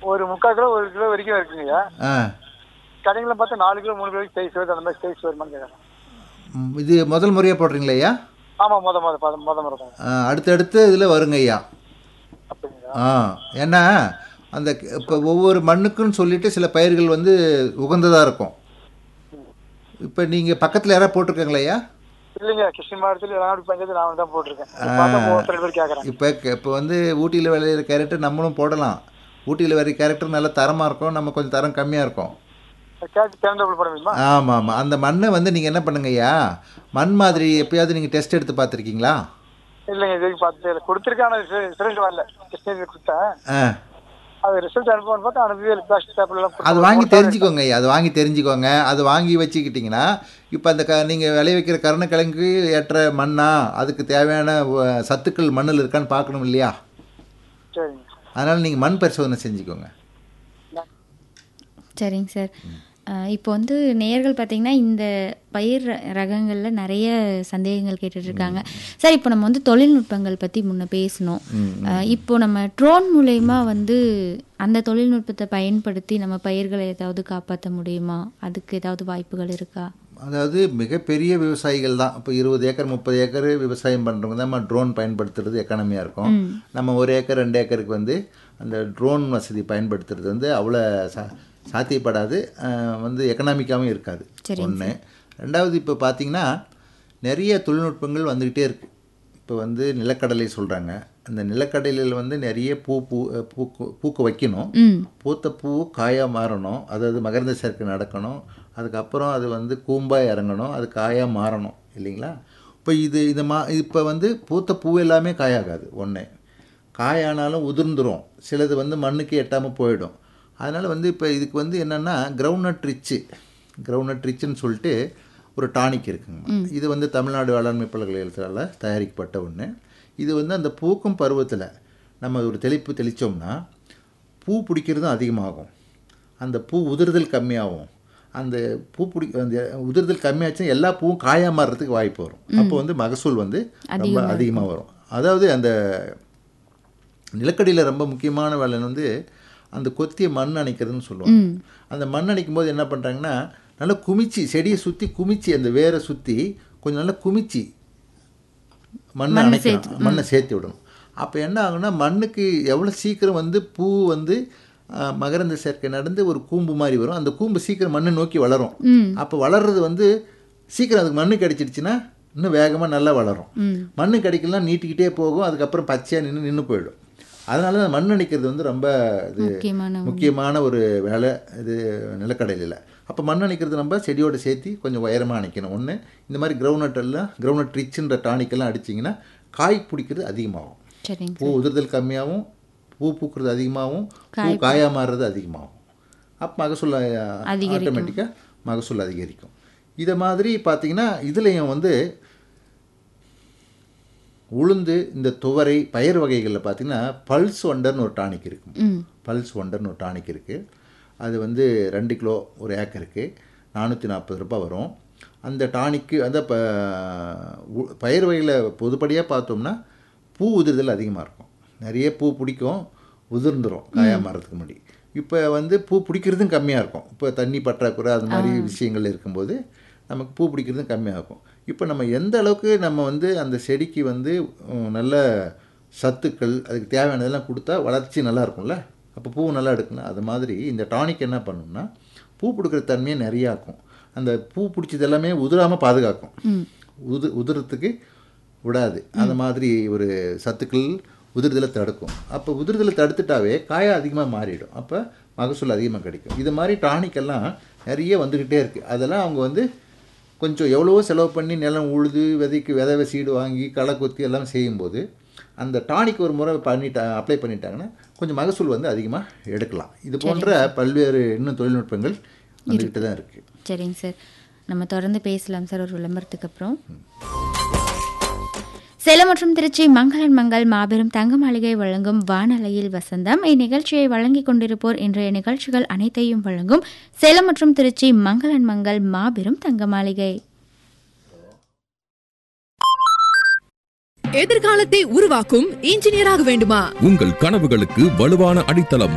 ஒரு 3/4 kilo 1 kilo வரைக்கும் இருக்குங்கய்யா. ஆ கடைங்கள பார்த்தா 4 கிலோ 3 கிலோ சைஸ் வருது. அந்த மாதிரி சைஸ் வருமான்னு கேட்குறேன். இது முதல் முறையாக போடுறீங்களா ஐயா? ஆமாம், முத முறை தான். அடுத்தடுத்து இதில் வருங்க ஐயா. அப்படிங்களா? ஆ ஏன்னா அந்த இப்போ ஒவ்வொரு மண்ணுக்குன்னு சொல்லிட்டு சில பயிர்கள் வந்து உகந்ததாக இருக்கும். இப்போ நீங்கள் பக்கத்தில் யாராவது போட்டிருக்காங்களா ஐயா? இல்லைங்க, கிருஷ்ணகிரி மாவட்டத்தில் எடப்பாடி பஞ்சாயத்து நான் தான் போட்டிருக்கேன். பார்த்தா 32 பேர் கேட்குறேன். இப்போ வந்து ஊட்டியில் விளையிற கேரட்டு நம்மளும் போடலாம். ஊட்டியில் வர கேரக்டர் நல்ல தரமாக இருக்கும், நம்ம கொஞ்சம் தரம் கம்மியாக இருக்கும். கேட்டு தேர்ந்தெடுப்பு போட முடியுமா? ஆமாம் ஆமாம். அந்த மண்ணை வந்து நீங்கள் என்ன பண்ணுங்க ஐயா, மண் மாதிரி எப்பயாவது நீங்கள் டெஸ்ட் எடுத்து பார்த்துருக்கீங்களா? இல்லைங்க, இது வரைக்கும் பார்த்ததே இல்லை. கொடுத்துருக்கேன், ஆனால் ரிசல்ட் வரல. கிருஷ்ணகிரி கொடுத்தேன். ஆ அது ரிசல்ட் அனுப்புவான்னு பார்த்தா அனுப்பவே இல்லை. பிளாஸ்டிக் பேப்பர்லாம் அது வாங்கி தெரிஞ்சுக்கோங்க ஐயா, அது வாங்கி தெரிஞ்சுக்கோங்க. அது வாங்கி வச்சுக்கிட்டிங்கன்னா இப்போ அந்த நீங்கள் விளைய வைக்கிற கருணக்கிழங்கு ஏற்ற மண்ணா, அதுக்கு தேவையான சத்துக்கள் மண்ணில் இருக்கான்னு பார்க்கணும் இல்லையா? சரிங்க. அதனால் நீங்கள் மண் பரிசோதனை செஞ்சுக்கோங்க. சரிங்க சார். இப்போ வந்து நேயர்கள் பார்த்தீங்கன்னா இந்த பயிர் ரகங்களில் நிறைய சந்தேகங்கள் கேட்டுட்ருக்காங்க. சார், இப்போ நம்ம வந்து தொழில்நுட்பங்கள் பற்றி முன்ன பேசணும். இப்போ நம்ம ட்ரோன் மூலயமா வந்து அந்த தொழில்நுட்பத்தை பயன்படுத்தி நம்ம பயிர்களை ஏதாவது காப்பாற்ற முடியுமா? அதுக்கு ஏதாவது வாய்ப்புகள் இருக்கா? அதாவது மிகப்பெரிய விவசாயிகள் தான் இப்போ 20 ஏக்கர் 30 ஏக்கர் விவசாயம் பண்ணுறவங்க தான் நம்ம ட்ரோன் பயன்படுத்துறது எக்கானமியாக இருக்கும். நம்ம 1 ஏக்கர் 2 ஏக்கருக்கு வந்து அந்த ட்ரோன் வசதி பயன்படுத்துறது வந்து அவ்வளோ சாத்தியப்படாது, வந்து எக்கனாமிக்காகவும் இருக்காது. ஒன்று. ரெண்டாவது, இப்போ பார்த்திங்கன்னா நிறைய தொழில்நுட்பங்கள் வந்துக்கிட்டே இருக்குது. இப்போ வந்து நிலக்கடலை சொல்கிறாங்க. அந்த நிலக்கடலையில் வந்து நிறைய பூக்க வைக்கணும். பூத்த பூ காயாக மாறணும், அதாவது மகரந்த சேர்க்கை நடக்கணும். அதுக்கப்புறம் அது வந்து கூம்பாக இறங்கணும், அது காயாக மாறணும் இல்லைங்களா? இப்போ இப்போ வந்து பூத்த பூ எல்லாமே காயாகாது. ஒன்று, காயானாலும் உதிர்ந்துடும், சிலது வந்து மண்ணுக்கு எட்டாமல் போயிடும். அதனால் வந்து இப்போ இதுக்கு வந்து என்னென்னா கிரவுண்ட்நட் ரிச்சுன்னு சொல்லிட்டு ஒரு டானிக் இருக்குங்க. இது வந்து தமிழ்நாடு வேளாண்மை பல்கலைக்கழகத்தால் தயாரிக்கப்பட்ட ஒன்று. இது வந்து அந்த பூக்கும் பருவத்தில் நம்ம ஒரு தெளித்தோம்னா பூ பிடிக்கிறதும் அதிகமாகும், அந்த பூ உதிர்தல் கம்மியாகும். அந்த அந்த உதிர்தல் கம்மியாச்சுன்னா எல்லா பூவும் காயாக மாறுறதுக்கு வாய்ப்பு வரும். அப்போ வந்து மகசூல் வந்து ரொம்ப அதிகமாக வரும். அதாவது அந்த நிலக்கடியில் ரொம்ப முக்கியமான வேலை வந்து அந்த கொத்திய மண் அணைக்கிறதுன்னு சொல்லுவாங்க. அந்த மண் அணைக்கும் போது என்ன பண்ணுறாங்கன்னா நல்லா குமிச்சு, செடியை சுற்றி குமிச்சு, அந்த வேரை சுற்றி கொஞ்சம் நல்லா குமிச்சு மண்ணை அணைக்கணும், மண்ணை சேர்த்து விடணும். அப்போ என்ன ஆகுன்னா மண்ணுக்கு எவ்வளோ சீக்கிரம் வந்து பூ வந்து மகரந்த சேர்க்கை நடந்து ஒரு கூம்பு மாதிரி வரும். அந்த கூம்பு சீக்கிரம் மண்ணை நோக்கி வளரும். அப்போ வளர்றது வந்து சீக்கிரம் அதுக்கு மண்ணு கிடைச்சிடுச்சுன்னா இன்னும் வேகமாக நல்லா வளரும். மண்ணு கிடைக்கலாம் நீட்டிக்கிட்டே போகும், அதுக்கப்புறம் பச்சையாக நின்று போயிடும். அதனால மண் அணைக்கிறது வந்து ரொம்ப இது முக்கியமான ஒரு வேலை இது நிலக்கடலையில். அப்போ மண் அணைக்கிறது நம்ம செடியோடு சேர்த்து கொஞ்சம் உயரமாக அணைக்கணும். ஒன்று, இந்த மாதிரி கிரவுண்ட்நட் ரிச்சுன்ற டானிக்கெல்லாம் அடிச்சிங்கன்னா காய் பிடிக்கிறது அதிகமாகும், பூ உதிர்தல் கம்மியாகவும், பூ பூக்கிறது அதிகமாகவும், பூ காயாக மாறுறது அதிகமாகும். அப்போ மகசூல் ஆட்டோமேட்டிக்காக மகசூல் அதிகரிக்கும். இதை மாதிரி பார்த்திங்கன்னா இதுலேயும் வந்து உளுந்து, இந்த துவரை பயிர் வகைகளில் பார்த்திங்கன்னா பல்ஸ் ஒண்டர்னு ஒரு டானிக் இருக்குது. அது வந்து 2 கிலோ ஒரு ஏக்கருக்கு 440 ரூபாய் வரும். அந்த டானிக்கு அந்த பயிர் வகையில் பொதுப்படியாக பார்த்தோம்னா பூ உதிர்தல் அதிகமாக இருக்கும், நிறைய பூ பிடிக்கும், உதிர்ந்துடும் காயாக மாறதுக்கு முன்னாடி. இப்போ வந்து பூ பிடிக்கிறதும் கம்மியாக இருக்கும். இப்போ தண்ணி பற்றாக்குறை அது மாதிரி விஷயங்கள் இருக்கும்போது நமக்கு பூ பிடிக்கிறதும் கம்மியாக இருக்கும். இப்போ நம்ம எந்த அளவுக்கு நம்ம வந்து அந்த செடிக்கு வந்து நல்ல சத்துக்கள் அதுக்கு தேவையானதெல்லாம் கொடுத்தா வளர்ச்சி நல்லா இருக்கும்ல, அப்போ பூ நல்லா எடுக்கலாம். அது மாதிரி இந்த டானிக் என்ன பண்ணணும்னா பூ பிடிக்கிற தன்மையை நிறையாக்கும். அந்த பூ பிடிச்சது எல்லாமே உதிராமல் பாதுகாக்கும், உதிரத்துக்கு விடாது. அந்த மாதிரி ஒரு சத்துக்கள் உதிர்தலை தடுக்கும். அப்போ உதிர்தலை தடுத்துட்டாவே காயாக அதிகமாக மாறிடும், அப்போ மகசூல் அதிகமாக கிடைக்கும். இது மாதிரி டானிக்கெல்லாம் நிறைய வந்துக்கிட்டே இருக்குது. அதெல்லாம் அவங்க வந்து கொஞ்சம் எவ்வளவோ செலவு பண்ணி நிலம் உழுது விதை சீடு வாங்கி களை கொத்தி எல்லாம் செய்யும்போது அந்த டானிக் ஒரு முறை அப்ளை பண்ணிட்டாங்கன்னா கொஞ்சம் மகசூல் வந்து அதிகமாக எடுக்கலாம். இது போன்ற பல்வேறு இன்னும் தொழில்நுட்பங்கள் வந்துக்கிட்டு தான் இருக்குது. சரிங்க சார், நம்ம தொடர்ந்து பேசலாம் சார் ஒரு விளம்பரத்துக்கு அப்புறம். சேலம் மற்றும் திருச்சி மங்களன் மங்கள் மாபெரும் தங்க மாளிகை வழங்கும் வானலையில் வசந்தம். இந்நிகழ்ச்சியை வழங்கிக் கொண்டிருப்போர் இன்றைய நிகழ்ச்சிகள் அனைத்தையும் வழங்கும் சேலம் மற்றும் திருச்சி மங்களன் மங்கள் மாபெரும் தங்க மாளிகை. எதிர்காலத்தை உருவாக்கும் இன்ஜினியராக வேண்டுமா? உங்கள் கனவுகளுக்கு வலுவான அடித்தளம்